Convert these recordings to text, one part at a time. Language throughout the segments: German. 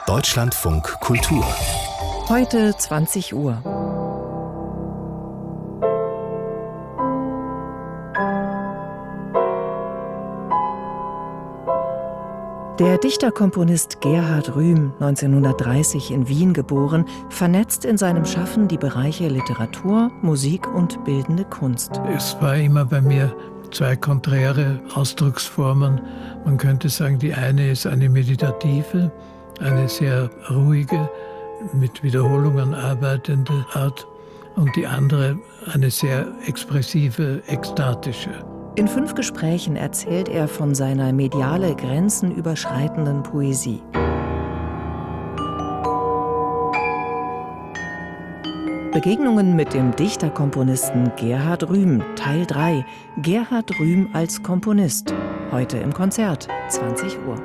Deutschlandfunk Kultur. Heute 20 Uhr. Der Dichter-Komponist Gerhard Rühm, 1930 in Wien geboren, vernetzt in seinem Schaffen die Bereiche Literatur, Musik und bildende Kunst. Es war immer bei mir zwei konträre Ausdrucksformen. Man könnte sagen, die eine ist eine meditative, eine sehr ruhige, mit Wiederholungen arbeitende Art, und die andere eine sehr expressive, ekstatische. In 5 Gesprächen erzählt er von seiner mediale Grenzen überschreitenden Poesie. Begegnungen mit dem Dichter-Komponisten Gerhard Rühm, Teil 3. Gerhard Rühm als Komponist. Heute im Konzert, 20 Uhr.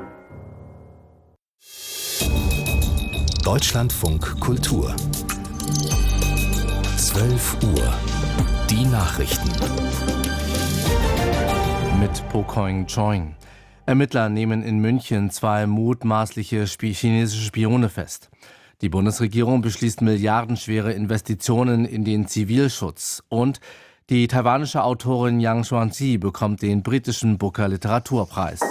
Deutschlandfunk Kultur. 12 Uhr. Die Nachrichten. Mit Po-Koing Choing. Ermittler nehmen in München 2 mutmaßliche chinesische Spione fest. Die Bundesregierung beschließt milliardenschwere Investitionen in den Zivilschutz. Und die taiwanische Autorin Yang Xuanzi bekommt den britischen Booker Literaturpreis.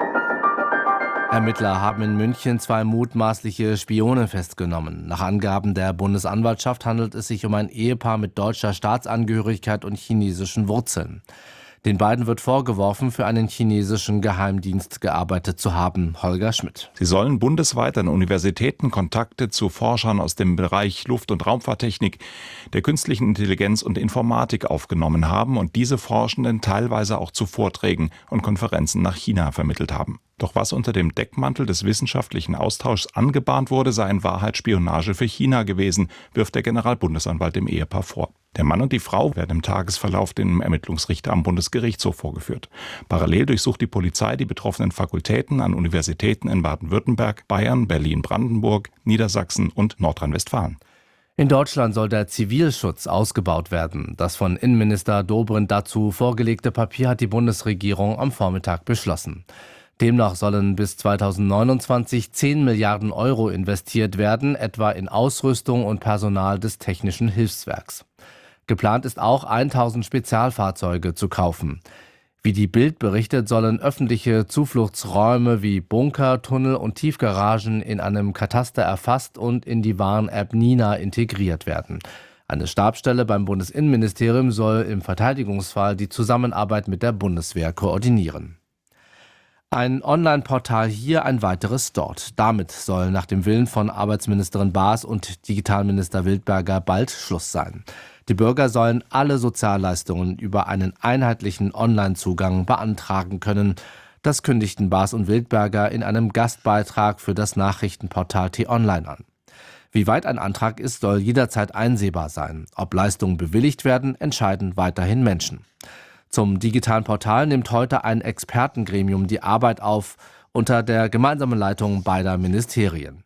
Ermittler haben in München 2 mutmaßliche Spione festgenommen. Nach Angaben der Bundesanwaltschaft handelt es sich um ein Ehepaar mit deutscher Staatsangehörigkeit und chinesischen Wurzeln. Den beiden wird vorgeworfen, für einen chinesischen Geheimdienst gearbeitet zu haben. Holger Schmidt. Sie sollen bundesweit an Universitäten Kontakte zu Forschern aus dem Bereich Luft- und Raumfahrttechnik, der künstlichen Intelligenz und Informatik aufgenommen haben und diese Forschenden teilweise auch zu Vorträgen und Konferenzen nach China vermittelt haben. Doch was unter dem Deckmantel des wissenschaftlichen Austauschs angebahnt wurde, sei in Wahrheit Spionage für China gewesen, wirft der Generalbundesanwalt dem Ehepaar vor. Der Mann und die Frau werden im Tagesverlauf dem Ermittlungsrichter am Bundesgerichtshof vorgeführt. Parallel durchsucht die Polizei die betroffenen Fakultäten an Universitäten in Baden-Württemberg, Bayern, Berlin-Brandenburg, Niedersachsen und Nordrhein-Westfalen. In Deutschland soll der Zivilschutz ausgebaut werden. Das von Innenminister Dobrindt dazu vorgelegte Papier hat die Bundesregierung am Vormittag beschlossen. Demnach sollen bis 2029 10 Milliarden Euro investiert werden, etwa in Ausrüstung und Personal des Technischen Hilfswerks. Geplant ist auch, 1000 Spezialfahrzeuge zu kaufen. Wie die Bild berichtet, sollen öffentliche Zufluchtsräume wie Bunker, Tunnel und Tiefgaragen in einem Kataster erfasst und in die Warn-App Nina integriert werden. Eine Stabsstelle beim Bundesinnenministerium soll im Verteidigungsfall die Zusammenarbeit mit der Bundeswehr koordinieren. Ein Online-Portal hier, ein weiteres dort. Damit soll nach dem Willen von Arbeitsministerin Baas und Digitalminister Wildberger bald Schluss sein. Die Bürger sollen alle Sozialleistungen über einen einheitlichen Online-Zugang beantragen können. Das kündigten Baas und Wildberger in einem Gastbeitrag für das Nachrichtenportal T-Online an. Wie weit ein Antrag ist, soll jederzeit einsehbar sein. Ob Leistungen bewilligt werden, entscheiden weiterhin Menschen. Zum digitalen Portal nimmt heute ein Expertengremium die Arbeit auf, unter der gemeinsamen Leitung beider Ministerien.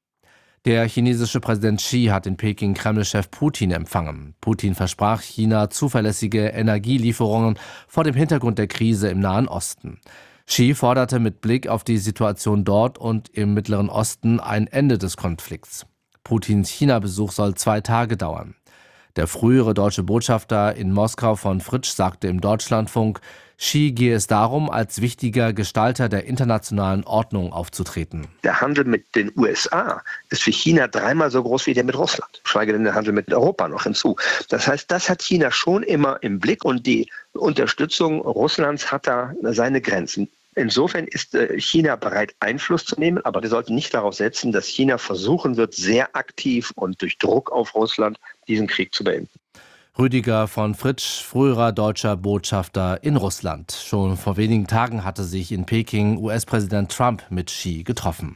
Der chinesische Präsident Xi hat in Peking Kreml-Chef Putin empfangen. Putin versprach China zuverlässige Energielieferungen vor dem Hintergrund der Krise im Nahen Osten. Xi forderte mit Blick auf die Situation dort und im Mittleren Osten ein Ende des Konflikts. Putins China-Besuch soll 2 Tage dauern. Der frühere deutsche Botschafter in Moskau von Fritsch sagte im Deutschlandfunk, Xi gehe es darum, als wichtiger Gestalter der internationalen Ordnung aufzutreten. Der Handel mit den USA ist für China 3-mal so groß wie der mit Russland. Schweige denn der Handel mit Europa noch hinzu. Das heißt, das hat China schon immer im Blick und die Unterstützung Russlands hat da seine Grenzen. Insofern ist China bereit, Einfluss zu nehmen, aber wir sollten nicht darauf setzen, dass China versuchen wird, sehr aktiv und durch Druck auf Russland diesen Krieg zu beenden. Rüdiger von Fritsch, früherer deutscher Botschafter in Russland. Schon vor wenigen Tagen hatte sich in Peking US-Präsident Trump mit Xi getroffen.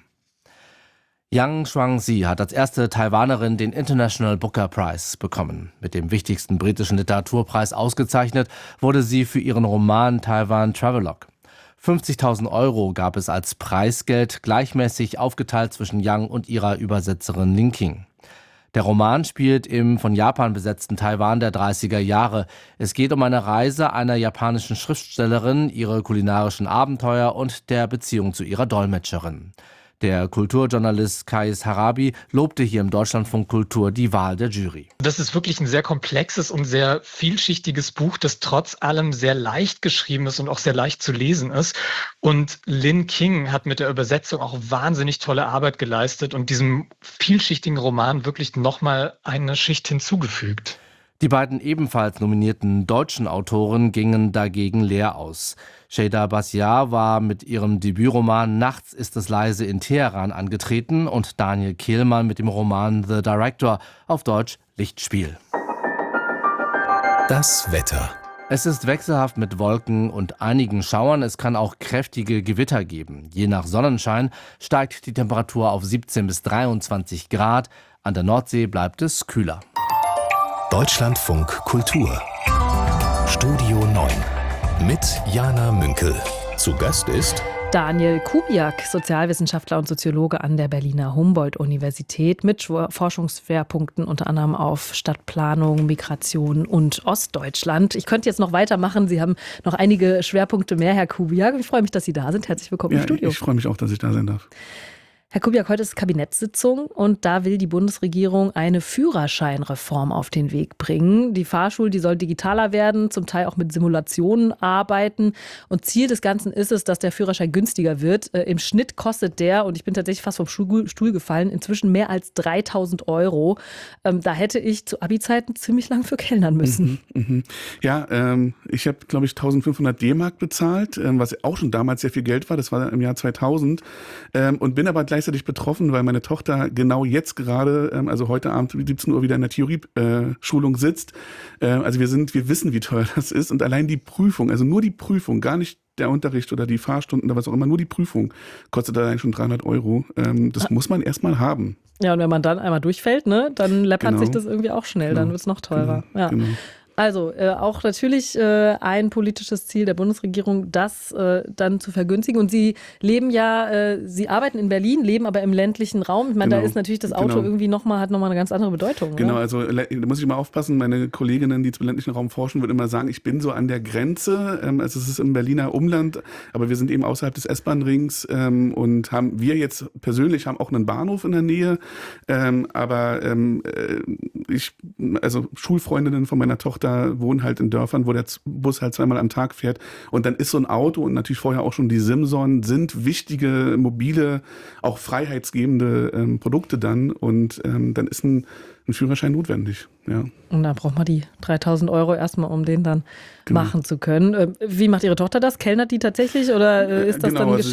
Yang Xuanzi hat als erste Taiwanerin den International Booker Prize bekommen. Mit dem wichtigsten britischen Literaturpreis ausgezeichnet wurde sie für ihren Roman Taiwan Travelogue. 50.000 Euro gab es als Preisgeld, gleichmäßig aufgeteilt zwischen Yang und ihrer Übersetzerin Ling Qing. Der Roman spielt im von Japan besetzten Taiwan der 30er Jahre. Es geht um eine Reise einer japanischen Schriftstellerin, ihre kulinarischen Abenteuer und der Beziehung zu ihrer Dolmetscherin. Der Kulturjournalist Kais Harabi lobte hier im Deutschlandfunk Kultur die Wahl der Jury. Das ist wirklich ein sehr komplexes und sehr vielschichtiges Buch, das trotz allem sehr leicht geschrieben ist und auch sehr leicht zu lesen ist. Und Lynn King hat mit der Übersetzung auch wahnsinnig tolle Arbeit geleistet und diesem vielschichtigen Roman wirklich nochmal eine Schicht hinzugefügt. Die beiden ebenfalls nominierten deutschen Autoren gingen dagegen leer aus. Şeyda Basyar war mit ihrem Debütroman Nachts ist es leise in Teheran angetreten und Daniel Kehlmann mit dem Roman The Director, auf Deutsch Lichtspiel. Das Wetter. Es ist wechselhaft mit Wolken und einigen Schauern. Es kann auch kräftige Gewitter geben. Je nach Sonnenschein steigt die Temperatur auf 17 bis 23 Grad. An der Nordsee bleibt es kühler. Deutschlandfunk Kultur. Studio 9 mit Jana Münkel. Zu Gast ist Daniel Kubiak, Sozialwissenschaftler und Soziologe an der Berliner Humboldt-Universität mit Forschungsschwerpunkten unter anderem auf Stadtplanung, Migration und Ostdeutschland. Ich könnte jetzt noch weitermachen. Sie haben noch einige Schwerpunkte mehr, Herr Kubiak. Ich freue mich, dass Sie da sind. Herzlich willkommen im Studio. Ich freue mich auch, dass ich da sein darf. Herr Kubiak, heute ist Kabinettssitzung und da will die Bundesregierung eine Führerscheinreform auf den Weg bringen. Die Fahrschule, die soll digitaler werden, zum Teil auch mit Simulationen arbeiten. Und Ziel des Ganzen ist es, dass der Führerschein günstiger wird. Im Schnitt kostet der, und ich bin tatsächlich fast vom Stuhl gefallen, inzwischen mehr als 3.000 €. Da hätte ich zu Abi-Zeiten ziemlich lang für kellnern müssen. Ja, ich habe, glaube ich, 1.500 D-Mark bezahlt, was auch schon damals sehr viel Geld war. Das war im Jahr 2000. Und bin aber gleichzeitig betroffen, weil meine Tochter genau jetzt gerade, also heute Abend 17 Uhr wieder in der Theorie-Schulung sitzt. Also wir wissen, wie teuer das ist. Und allein die Prüfung, also nur die Prüfung, gar nicht der Unterricht oder die Fahrstunden oder was auch immer, nur die Prüfung kostet allein schon 300 €. Das muss man erstmal haben. Ja, und wenn man dann einmal durchfällt, ne, dann läppert sich das irgendwie auch schnell, dann wird es noch teurer. Genau. Also auch natürlich ein politisches Ziel der Bundesregierung, das dann zu vergünstigen. Und Sie leben ja, Sie arbeiten in Berlin, leben aber im ländlichen Raum. Ich meine, da ist natürlich das Auto irgendwie hat nochmal eine ganz andere Bedeutung. Genau, oder? Also da muss ich mal aufpassen. Meine Kolleginnen, die zum ländlichen Raum forschen, würden immer sagen, ich bin so an der Grenze. Also es ist im Berliner Umland, aber wir sind eben außerhalb des S-Bahn-Rings und wir jetzt persönlich haben auch einen Bahnhof in der Nähe. Aber Schulfreundinnen von meiner Tochter wohnen halt in Dörfern, wo der Bus halt zweimal am Tag fährt. Und dann ist so ein Auto und natürlich vorher auch schon die Simson sind wichtige, mobile, auch freiheitsgebende Produkte dann. Und dann ist ein Führerschein notwendig. Ja. Und da braucht man die 3.000 € erstmal, um den dann machen zu können. Wie macht Ihre Tochter das? Kellnert die tatsächlich oder ist das dann geschenkt?